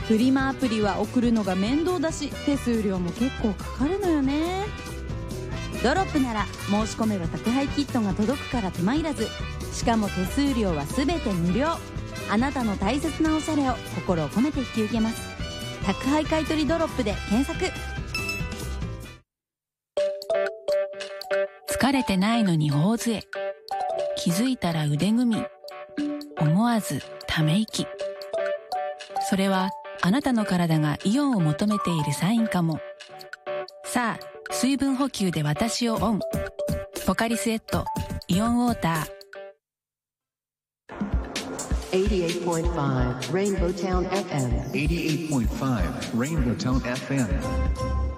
フリマアプリは送るのが面倒だし、手数料も結構かかるのよね。ドロップなら申し込めば宅配キットが届くから手間いらず、しかも手数料はすべて無料。あなたの大切なおしゃれを心を込めて引き受けます。宅配買取ドロップで検索。 疲れてないのに大勢、気づいたら腕組み、思わずため息。それはあなたの体がイオンを求めているサインかも。さあ、水分補給で私をオン。ポカリスエットイオンウォーター。88.5 Rainbow Town FM. 88.5 Rainbow Town FM.